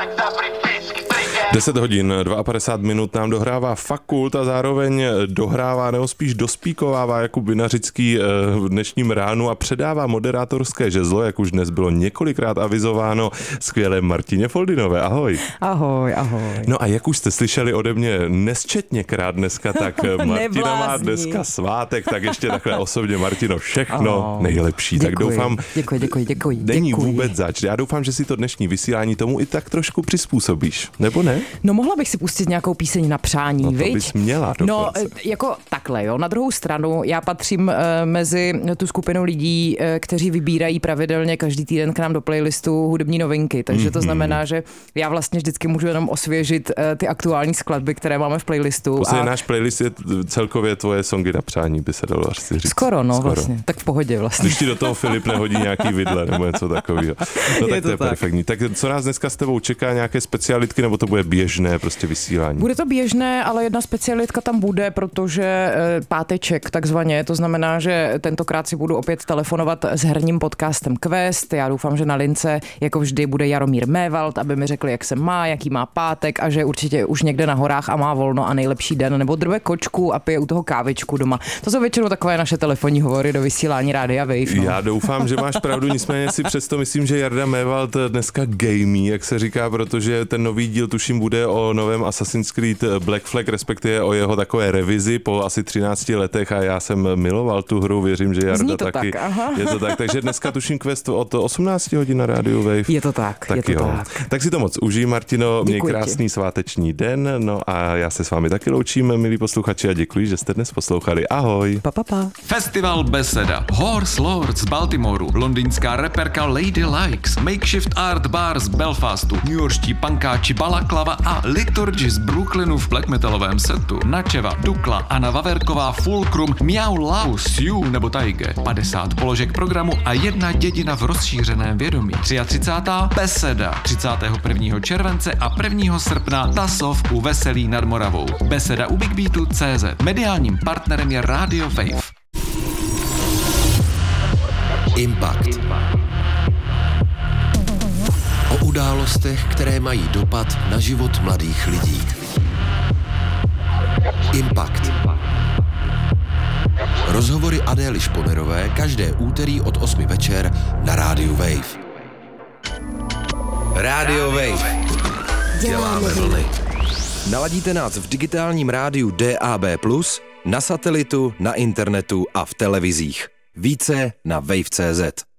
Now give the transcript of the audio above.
10 hodin, 52 minut nám dohrává Fakult a zároveň dohrává, nebo spíš dospíkovává Jakub Vinařický v dnešním ránu a předává moderátorské žezlo, jak už dnes bylo několikrát avizováno, skvělé Martině Foldinové. Ahoj. Ahoj, ahoj. No a jak už jste slyšeli ode mě nesčetněkrát dneska, tak Martina má dneska svátek, tak ještě takhle osobně, Martino, všechno nejlepší. Děkuji, tak doufám, děkuji. Není vůbec zač. Já doufám, že si to dnešní vysílání tomu i tak trošku přizpůsobíš, nebo ne? No mohla bych si pustit nějakou píseň na přání, no to viď? bys měla dokonce. No jako takhle, jo. Na druhou stranu já patřím mezi tu skupinu lidí, kteří vybírají pravidelně každý týden k nám do playlistu hudební novinky, takže to znamená, že já vlastně vždycky můžu jenom osvěžit ty aktuální skladby, které máme v playlistu. Náš playlist je celkově tvoje songy na přání, by se dalo asi říct. Skoro. Vlastně. Tak v pohodě vlastně. Když ti do toho Filip nehodí nějaký vidle nebo něco takového. No tak to je perfektní. Tak co nás dneska s tebou čeká, nějaké specialitky, nebo to bude běžné prostě vysílání? Bude to běžné, ale jedna specialitka tam bude, protože páteček takzvaně, to znamená, že tentokrát si budu opět telefonovat s herním podcastem Quest. Já doufám, že na lince jako vždy bude Jaromír Mévald, aby mi řekli, jak se má, jaký má pátek a že určitě už někde na horách a má volno a nejlepší den, nebo drve kočku a pije u toho kávičku doma. To jsou většinou takové naše telefonní hovory do vysílání Rádia Wave. No. Já doufám, že máš pravdu, nicméně si přesto myslím, že Jarda Mévald dneska gamí, jak se říká, protože ten nový díl tuším bude o novém Assassin's Creed Black Flag, respektive o jeho takové revizi po asi 13 letech a já jsem miloval tu hru, věřím, že Jarda taky. Je to tak, takže dneska tuším Quest od 18 hodin na rádiu Wave. Je to tak, tak je to jo. tak. Tak si to moc užij, Martino, měj krásný sváteční den, no a já se s vámi taky loučím, milí posluchači, a děkuji, že jste dnes poslouchali. Ahoj. Pa. Festival Beseda, Horse Lords z Baltimoru, londýnská reperka Lady Likes, Makeshift Art Bar z Belfastu, newyorští pankáči Balaklava a Liturgy z Brooklynu v black metalovém setu, Načeva, Dukla, Anna Vaverková, Fulcrum, Miau Lau, Siu nebo Taige, 50 položek programu a jedna dědina v rozšířeném vědomí. 33. Beseda, 31. července a 1. srpna Tasov u Veselí nad Moravou. Beseda u Big Beatu CZ. Mediálním partnerem je Radio Wave. Impact. O událostech, které mají dopad na život mladých lidí. Impact. Rozhovory Adély Šponerové každé úterý od 8 večer na rádiu Wave. Radio Wave. Děláme vlny. Naladíte nás v digitálním rádiu DAB+, na satelitu, na internetu a v televizích. Více na wave.cz.